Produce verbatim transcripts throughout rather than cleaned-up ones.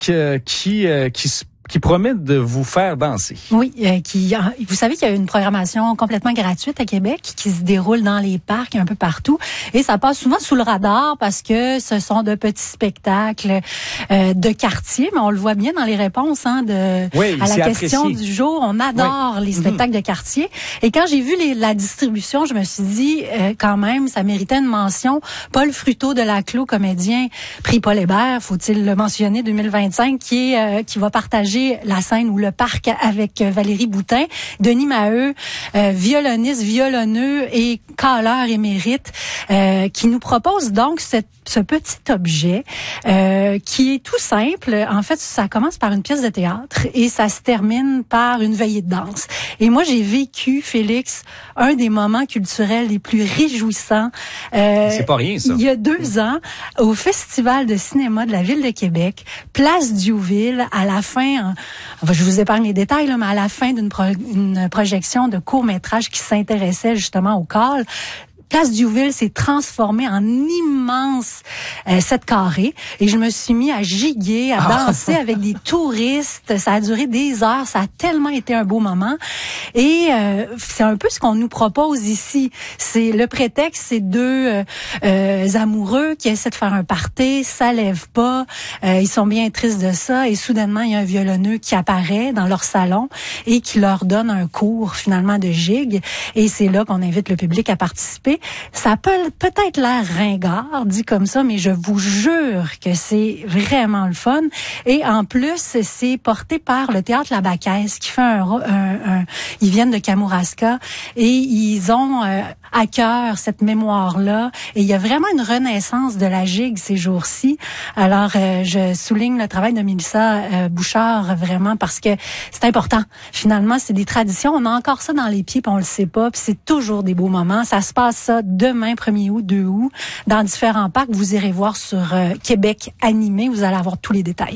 euh, qui euh, qui se qui promet de vous faire danser. Oui, euh, qui, vous savez qu'il y a une programmation complètement gratuite à Québec qui se déroule dans les parcs un peu partout et ça passe souvent sous le radar parce que ce sont de petits spectacles euh, de quartier, mais on le voit bien dans les réponses hein, de oui, à la question apprécié. du jour. On adore oui. les spectacles mm-hmm. de quartier et quand j'ai vu les, la distribution, je me suis dit euh, quand même ça méritait une mention. Paul Fruteau de Laclos, comédien, prix Paul Hébert, faut-il le mentionner, deux mille vingt-cinq, qui est euh, qui va partager la scène ou le parc avec Valérie Boutin, Denis Maheu, euh, violoniste, violonneux et caleur émérite, euh, qui nous propose donc cette, ce petit objet euh, qui est tout simple. En fait, ça commence par une pièce de théâtre et ça se termine par une veillée de danse. Et moi, j'ai vécu, Félix, un des moments culturels les plus réjouissants. Euh, C'est pas rien, ça. Il y a deux ans, au Festival de cinéma de la Ville de Québec, Place Diouville, à la fin, enfin, je vous épargne les détails, là, mais à la fin d'une pro- une projection de court-métrage qui s'intéressait justement au call, Place Diouville s'est transformée en immense euh, sept carrés et je me suis mis à giguer, à danser avec des touristes. Ça a duré des heures, ça a tellement été un beau moment. Et euh, c'est un peu ce qu'on nous propose ici. C'est le prétexte, c'est deux euh, euh, amoureux qui essaient de faire un party, ça lève pas, euh, ils sont bien tristes de ça et soudainement il y a un violonneux qui apparaît dans leur salon et qui leur donne un cours finalement de gigue et c'est là qu'on invite le public à participer. Ça peut peut-être l'air ringard, dit comme ça, mais je vous jure que c'est vraiment le fun. Et en plus, c'est porté par le Théâtre La Baquesse, qui fait un... un, un ils viennent de Kamouraska et ils ont euh, à cœur cette mémoire-là. Et il y a vraiment une renaissance de la gigue ces jours-ci. Alors, euh, je souligne le travail de Mélissa euh, Bouchard, vraiment, parce que c'est important. Finalement, c'est des traditions. On a encore ça dans les pieds, puis on le sait pas. Puis c'est toujours des beaux moments. Ça se passe ça demain, premier août, deux août, dans différents parcs. Vous irez voir sur euh, Québec Animé. Vous allez avoir tous les détails.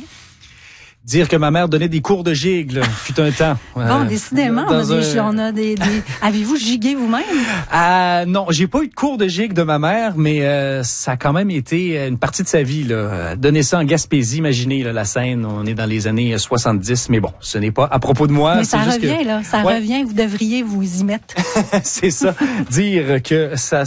Dire que ma mère donnait des cours de gigue, fut un temps. Bon, euh, décidément, on a, des, un... on a des, des... Avez-vous gigué vous-même? Euh, non, j'ai pas eu de cours de gigue de ma mère, mais euh, ça a quand même été une partie de sa vie. Là. Donner ça en Gaspésie, imaginez là, la scène, on est dans les années soixante-dix, mais bon, ce n'est pas à propos de moi. Mais ça juste revient, que... là, ça ouais. revient, vous devriez vous y mettre. C'est ça, dire que ça...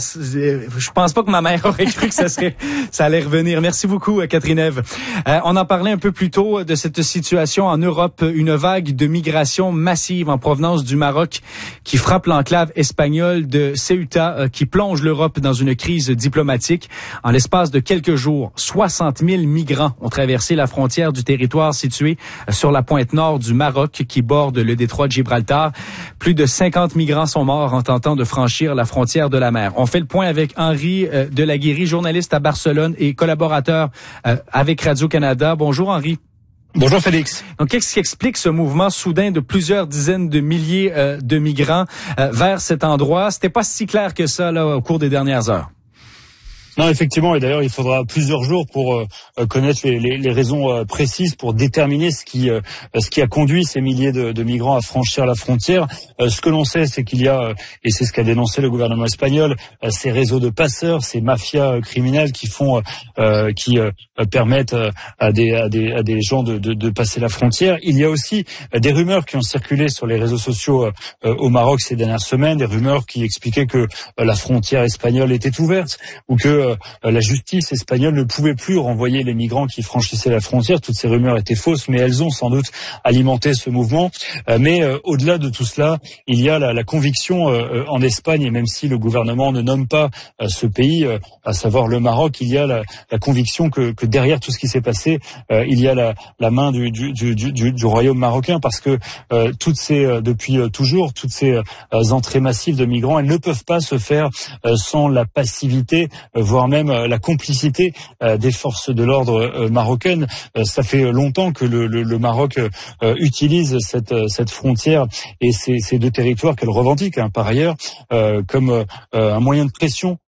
Je pense pas que ma mère aurait cru que ça serait, ça allait revenir. Merci beaucoup, Catherine Ève. Euh, on en parlait un peu plus tôt de cette situation en Europe, une vague de migration massive en provenance du Maroc qui frappe l'enclave espagnole de Ceuta, euh, qui plonge l'Europe dans une crise diplomatique. En l'espace de quelques jours, soixante mille migrants ont traversé la frontière du territoire situé sur la pointe nord du Maroc qui borde le détroit de Gibraltar. Plus de cinquante migrants sont morts en tentant de franchir la frontière de la mer. On fait le point avec Henri euh, Delaguérie, journaliste à Barcelone et collaborateur euh, avec Radio-Canada. Bonjour Henri. Bonjour Félix. Donc, qu'est-ce qui explique ce mouvement soudain de plusieurs dizaines de milliers euh, de migrants euh, vers cet endroit? C'était pas si clair que ça là au cours des dernières heures. Non, effectivement, et d'ailleurs, il faudra plusieurs jours pour euh, connaître les, les, les raisons euh, précises pour déterminer ce qui euh, ce qui a conduit ces milliers de, de migrants à franchir la frontière. Euh, ce que l'on sait, c'est qu'il y a, euh, et c'est ce qu'a dénoncé le gouvernement espagnol, euh, ces réseaux de passeurs, ces mafias euh, criminelles qui font, euh, qui euh, permettent euh, à des à des à des gens de, de, de passer la frontière. Il y a aussi euh, des rumeurs qui ont circulé sur les réseaux sociaux euh, au Maroc ces dernières semaines, des rumeurs qui expliquaient que euh, la frontière espagnole était ouverte ou que euh, la justice espagnole ne pouvait plus renvoyer les migrants qui franchissaient la frontière. Toutes ces rumeurs étaient fausses, mais elles ont sans doute alimenté ce mouvement. Euh, mais euh, au-delà de tout cela, il y a la, la conviction euh, en Espagne, et même si le gouvernement ne nomme pas euh, ce pays, euh, à savoir le Maroc, il y a la, la conviction que, que derrière tout ce qui s'est passé, euh, il y a la, la main du, du, du, du, du royaume marocain, parce que euh, toutes ces, euh, depuis euh, toujours, toutes ces euh, entrées massives de migrants, elles ne peuvent pas se faire euh, sans la passivité, euh, voire même la complicité des forces de l'ordre marocaines. Ça fait longtemps que le, le, le Maroc utilise cette, cette frontière et ces, ces deux territoires qu'elle revendique, hein, par ailleurs, euh, comme euh, un moyen de pression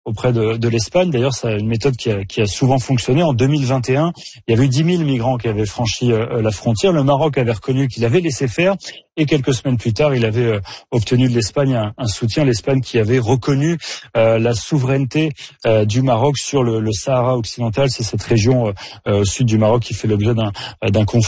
auprès de, de l'Espagne. D'ailleurs, c'est une méthode qui a, qui a souvent fonctionné. En deux mille vingt et un, il y avait eu dix mille migrants qui avaient franchi euh, la frontière. Le Maroc avait reconnu qu'il avait laissé faire. Et quelques semaines plus tard, il avait euh, obtenu de l'Espagne un, un soutien. L'Espagne qui avait reconnu euh, la souveraineté euh, du Maroc sur le, le Sahara occidental. C'est cette région euh, au sud du Maroc qui fait l'objet d'un, d'un conflit